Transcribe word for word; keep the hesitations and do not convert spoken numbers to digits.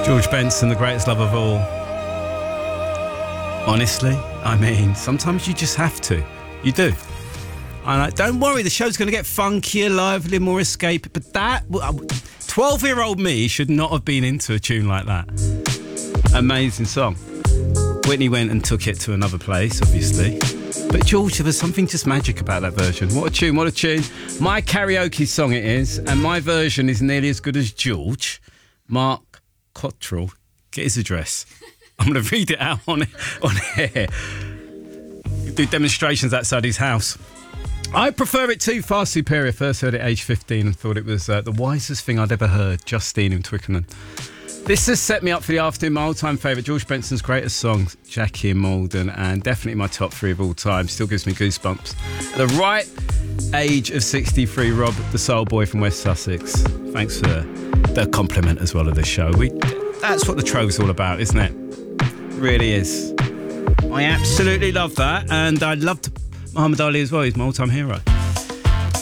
George Benson, the greatest love of all. Honestly, I mean, sometimes you just have to. You do. And like, don't worry, the show's going to get funkier, livelier, more escape. But that, twelve-year-old me should not have been into a tune like that. Amazing song. Whitney went and took it to another place, obviously. But George, there was something just magic about that version. What a tune, what a tune. My karaoke song it is, and my version is nearly as good as George. Mark Cottrell, get his address. I'm going to read it out on on air. Do demonstrations outside his house. I prefer it too, far superior. First heard it at age fifteen and thought it was uh, the wisest thing I'd ever heard. Justine in Twickenham. This has set me up for the afternoon. My all-time favourite, George Benson's greatest songs, Jackie and Malden, and definitely my top three of all time. Still gives me goosebumps. At the right age of sixty-three, Rob, the soul boy from West Sussex. Thanks for the compliment as well of the show. We, that's what the Trove's all about, isn't it? It really is. I absolutely love that, and I loved Muhammad Ali as well. He's my all-time hero.